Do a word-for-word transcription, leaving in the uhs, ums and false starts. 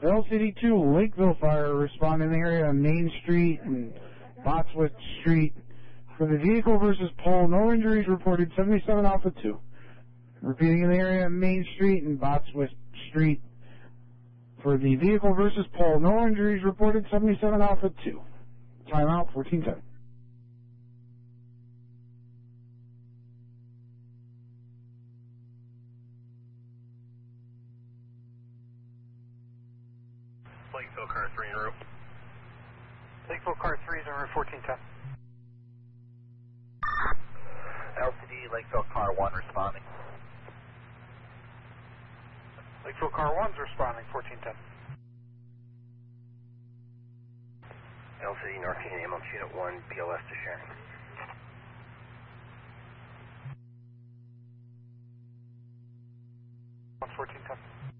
L C D two, Lakeville Fire, respond in the area of Main Street and Botswood Street. For the vehicle versus pole, no injuries reported, seventy-seven Alpha two. Repeating in the area of Main Street and Botswood Street. For the vehicle versus pole, no injuries reported, seventy-seven Alpha two. Timeout, fourteen ten. Lakeville car three en route. Lakeville car three is en route, fourteen ten. L C D, Lakeville car one responding. Lakeville car one's responding, fourteen ten. L C D, North Union Ambulance Unit one, B L S to sharing. fourteen ten.